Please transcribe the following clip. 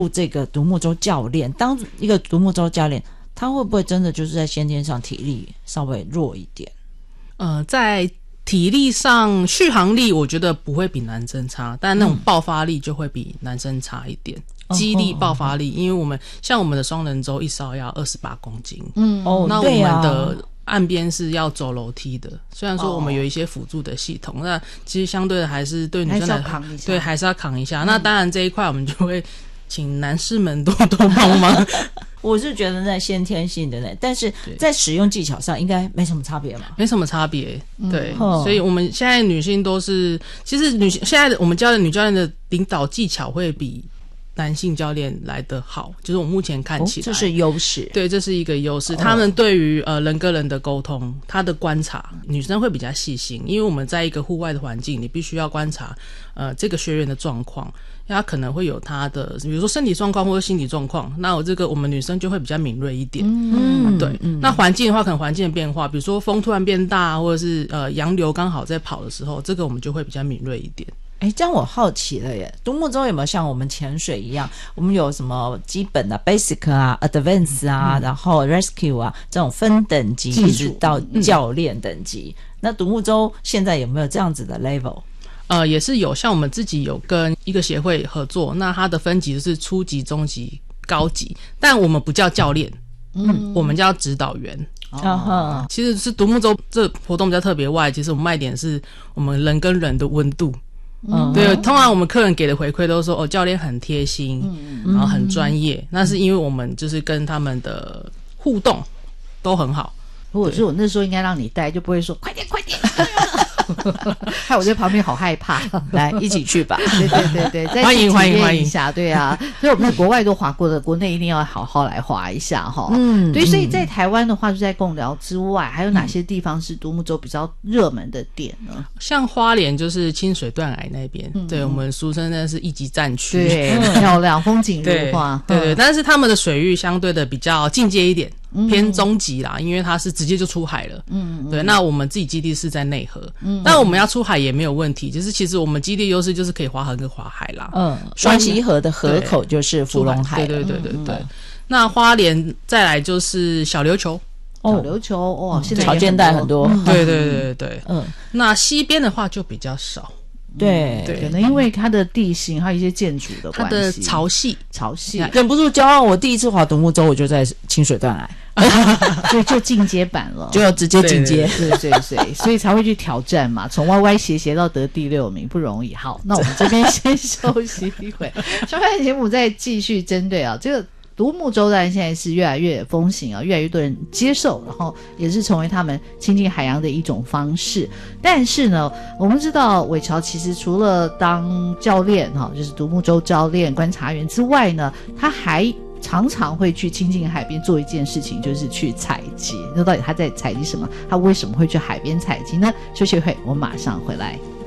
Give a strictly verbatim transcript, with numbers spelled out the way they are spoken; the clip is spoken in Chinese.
这个独木舟教练，当一个独木舟教练，他会不会真的就是在先天上体力稍微弱一点？ 呃，在体力上续航力我觉得不会比男生差，但那种爆发力就会比男生差一点、嗯、肌力爆发力、哦、因为我们像我们的双人舟一艘要二十八公斤，嗯，哦，那我们的岸边是要走楼梯的，虽然说我们有一些辅助的系统、哦、那其实相对的还是对女生来还是要扛一下， 对，还是要扛一下、嗯、那当然这一块我们就会请男士们多多帮忙我是觉得那先天性的那，但是在使用技巧上应该没什么差别嘛， 没什么差别，对、嗯、所以我们现在女性都是，其实女现在的我们教练女教练的领导技巧会比男性教练来得好，就是我目前看起来、哦、 这是优势， 对，这是一个优势、哦、他们对于呃人跟人的沟通，他的观察，女生会比较细心，因为我们在一个户外的环境，你必须要观察呃这个学员的状况，他可能会有他的比如说身体状况或者心理状况，那我这个我们女生就会比较敏锐一点，嗯，对、嗯、那环境的话可能环境的变化，比如说风突然变大，或者是呃洋流刚好在跑的时候，这个我们就会比较敏锐一点。 哎，这样我好奇了耶，独木舟有没有像我们潜水一样，我们有什么基本的 basic 啊 advance 啊、嗯、然后 rescue 啊这种分等级一直到教练等级、嗯、那独木舟现在有没有这样子的 level？ 呃，也是有，像我们自己有跟一个协会合作，那它的分级是初级、中级、高级，但我们不叫教练，嗯，我们叫指导员。哦，其实是独木舟这活动比较特别外，其实我们卖点是我们人跟人的温度。嗯，对，通常我们客人给的回馈都说哦，教练很贴心，嗯、然后很专业、嗯，那是因为我们就是跟他们的互动都很好。 如果是我那时候应该让你带，就不会说快点快点。害我在旁边好害怕， 来一起去吧。 对对对对，再欢迎欢迎欢迎一下，对啊，所以我们在国外都滑过的，国内一定要好好来滑一下哈。嗯，对，所以在台湾的话，就在贡寮之外，还有哪些地方是独木舟比较热门的点呢？ 像花莲就是清水断崖那边、嗯，对我们俗称那是一级战区， 对，漂亮，风景如画， 对 对, 对、嗯，但是他们的水域相对的比较进阶一点。偏中级啦，因为它是直接就出海了。嗯，对。那我们自己基地是在内河，嗯，但我们要出海也没有问题。就是其实我们基地优势就是可以划河跟划海啦。嗯， 双溪河的河口就是福隆海。 对对对对对、嗯。那花莲再来就是小琉球。 小琉球哇，现在潮间带很多。 嗯、对对对对对。嗯，那西边的话就比较少。 对、 嗯、对，可能因为它的地形还有一些建筑的关系， 它的潮汐潮汐忍不住骄傲。我第一次划独木舟我就在清水断崖， 所以就进阶版了， 就要直接进阶， 对对 对, 对, 对，所以才会去挑战嘛，从歪歪斜斜到得第六名不容易。好，那我们这边先休息一会，下半节目再继续针对啊这个。独木舟当然现在是越来越风行啊，越来越多人接受，然后也是成为他们亲近海洋的一种方式。但是呢，我们知道伟乔其实除了当教练哈，就是独木舟教练、观察员之外呢，他还常常会去亲近海边做一件事情，就是去采集。那到底他在采集什么？他为什么会去海边采集呢？休息会，我马上回来。